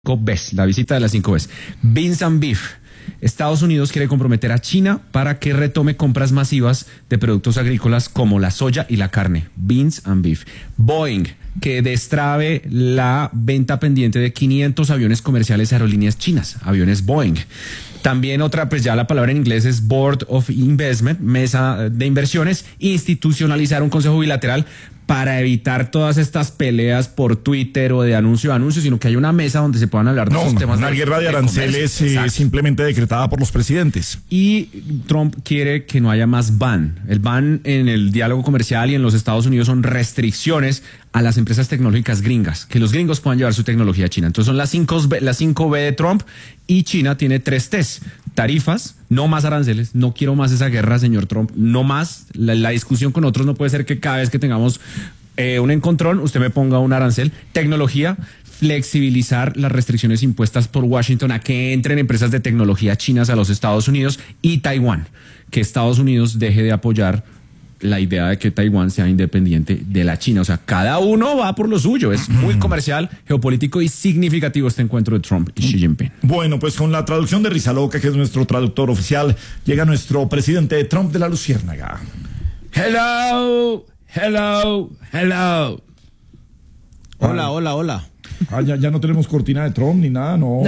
Bs, la visita de las 5 Bs. Beans and Beef. Estados Unidos quiere comprometer a China para que retome compras masivas de productos agrícolas como la soya y la carne. Beans and Beef. Boeing, que destrabe la venta pendiente de 500 aviones comerciales a aerolíneas chinas, aviones Boeing. También otra, pues ya la palabra en inglés es Board of Investment, mesa de inversiones, institucionalizar un consejo bilateral para evitar todas estas peleas por Twitter o de anuncio a anuncio, sino que hay una mesa donde se puedan hablar de esos temas. Una guerra de aranceles simplemente decretada por los presidentes. Y Trump quiere que no haya más ban. El ban en el diálogo comercial y en los Estados Unidos son restricciones a las empresas tecnológicas gringas, que los gringos puedan llevar su tecnología a China. Entonces son las 5B de Trump, y China tiene 3 Ts. Tarifas, no más aranceles, no quiero más esa guerra, señor Trump, no más. La discusión con otros no puede ser que cada vez que tengamos un encontrón, usted me ponga un arancel. Tecnología, flexibilizar las restricciones impuestas por Washington a que entren empresas de tecnología chinas a los Estados Unidos. Y Taiwán, que Estados Unidos deje de apoyar la idea de que Taiwán sea independiente de la China. O sea, cada uno va por lo suyo. Es muy comercial, geopolítico y significativo este encuentro de Trump y Xi Jinping. Bueno, pues con la traducción de Rizaloca, que es nuestro traductor oficial, llega nuestro presidente Trump de la Luciérnaga. Hello, hello, hello. Hola, hola, hola. Ya no tenemos cortina de Trump ni nada, no.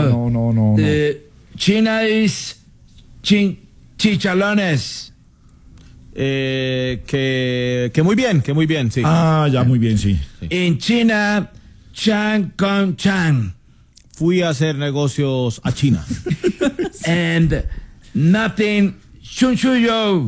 China is chichalones. Que muy bien, sí. Ya muy bien, sí. En China, Chan con Chan. Fui a hacer negocios a China. And nothing yo.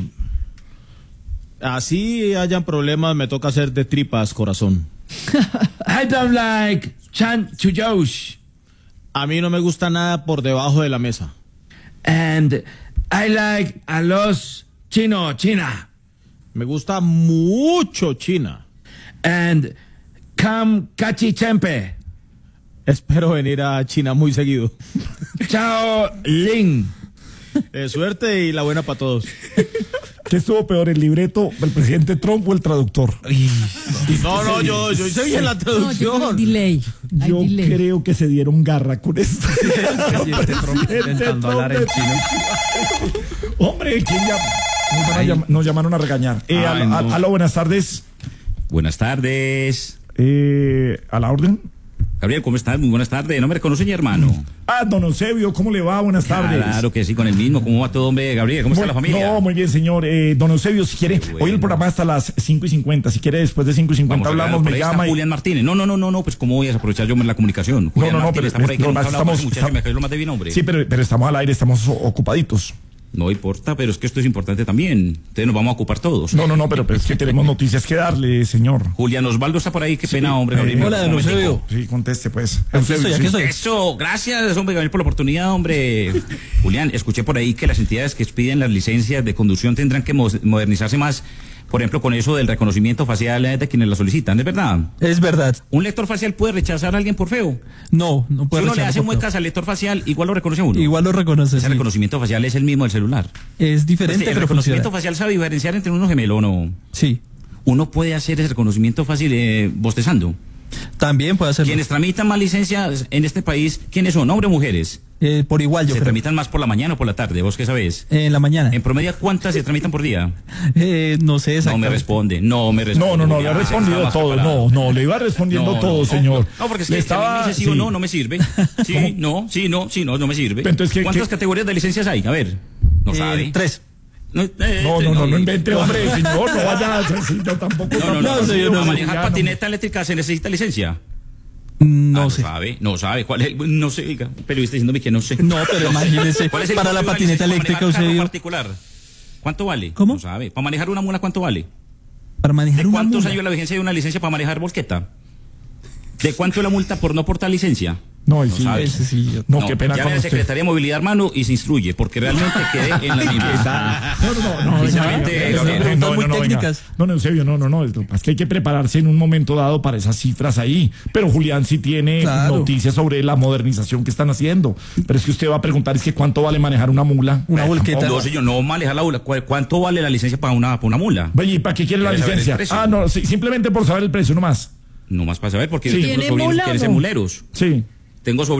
Así hayan problemas, me toca hacer de tripas, corazón. I don't like Chan Chuyosh. A mí no me gusta nada por debajo de la mesa. And I like a los China. Me gusta mucho China. And come cachichempe. Espero venir a China muy seguido. Chao Ling. Suerte y la buena para todos. ¿Qué estuvo peor, el libreto del presidente Trump o el traductor? No, yo hice bien la traducción. No, delay. Yo creo que se dieron garra con esto. El presidente Trump intentando hablar en chino. Hombre, ¿quién llama? Nos llamaron a regañar. Aló, buenas tardes. Buenas tardes. ¿A la orden? Gabriel, ¿cómo estás? Muy buenas tardes. ¿No me reconoce, mi hermano? Don Eusebio, ¿cómo le va? Buenas tardes. Claro que sí, con el mismo. ¿Cómo va todo, hombre? Gabriel, ¿cómo está la familia? No, muy bien, señor. Don Eusebio, si quiere, hoy el programa hasta las 5:50. Si quiere, después de 5:50 hablamos, me llama. Julián Martínez. No, pues ¿cómo voy a aprovechar yo la comunicación? Julián Martínez está por ahí, que nunca hablamos, muchacho, me cayó lo más de bien, hombre. Sí, pero estamos al aire, estamos ocupaditos. No importa, pero es que esto es importante también. Entonces nos vamos a ocupar todos. No, pero es que tenemos noticias que darle, señor. Julián Osvaldo está por ahí, qué pena, hombre, Gabriel. Hola, don Eusebio. Sí, conteste, pues. Aquí estoy. Eso, gracias, hombre, Gabriel, por la oportunidad, hombre. Julián, escuché por ahí que las entidades que expiden las licencias de conducción tendrán que modernizarse más. Por ejemplo, con eso del reconocimiento facial de quienes la solicitan, ¿es verdad? Es verdad. ¿Un lector facial puede rechazar a alguien por feo? No puede rechazar. Si uno le hace muecas al lector facial, igual lo reconoce uno. Igual lo reconoce. Ese reconocimiento facial es el mismo del celular. Es diferente, el pero reconocimiento funciona. facial sabe diferenciar entre uno gemelo o no. Sí. Uno puede hacer ese reconocimiento fácil bostezando. También puede hacerlo. Quienes tramitan más licencias en este país, ¿quiénes son? ¿Hombres o mujeres? Por igual, yo ¿Se creo. tramitan más por la mañana o por la tarde? ¿Vos qué sabés? En la mañana. En promedio, ¿cuántas se tramitan por día? No sé exactamente. No me responde. No, le ha respondido todo. No, le iba respondiendo todo, señor. No, porque es que estaba... dice sí o no me sirve. Sí, no me sirve. Entonces, ¿cuántas categorías de licencias hay? A ver, no sabe. 3. No invente, hombre, señor, no vaya a decir, yo tampoco. No, para manejar patineta eléctrica se necesita licencia. No sé. No sabe cuál es, no sé, diga, periodista diciéndome que no sé. No, pero imagínese, ¿cuál es el para la patineta eléctrica usted particular? ¿Cuánto vale? ¿Cómo? No sabe. ¿Para manejar una mula cuánto vale? Para manejar ¿De una cuántos mula? años la vigencia de una licencia para manejar volqueta? ¿De cuánto es la multa por no portar licencia? No, qué pena llame con a la usted. Secretaría de Movilidad, hermano, y se instruye, porque realmente quedé en la misma. No, muy técnicas. No, Eusebio, no. Es que hay que prepararse en un momento dado para esas cifras ahí. Pero Julián sí tiene noticias sobre la modernización que están haciendo. Pero es que usted va a preguntar, es que ¿cuánto vale manejar una mula? Una volqueta. No, señor, no manejar la mula. ¿Cuánto vale la licencia para una mula? Oye, ¿y para qué quiere la licencia? Simplemente por saber el precio, nomás. No más para saber, porque ¿Tiene los mula quieren ser o no? muleros. Sí. Tengo